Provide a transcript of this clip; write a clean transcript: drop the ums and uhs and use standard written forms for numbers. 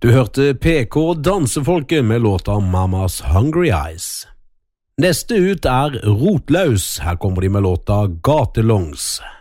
Du hørte PK Dansefolket med låta Mamas Hungry Eyes. Neste ut Rotlaus. Her kommer de med låta Gatelongs.